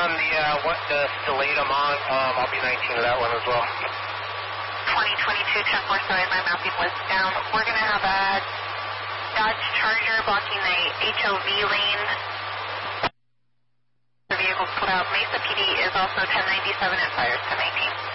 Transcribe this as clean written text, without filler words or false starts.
on the delayed amount. I'll be 19 of that one as well. 2022 10-4, sorry, my mapping was down. We're going to have a Dodge Charger blocking the HOV lane. The vehicle's put out. Mesa PD is also 1097 and fires 1018.